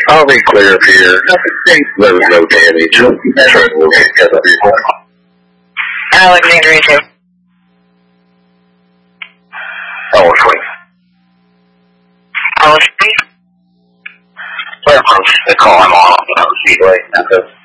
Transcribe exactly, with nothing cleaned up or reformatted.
I'll be clear of here. There was no damage. Trying to locate the other people. Alexandria two. Oh, sweet. Oh, sweet. They call him on the speedway.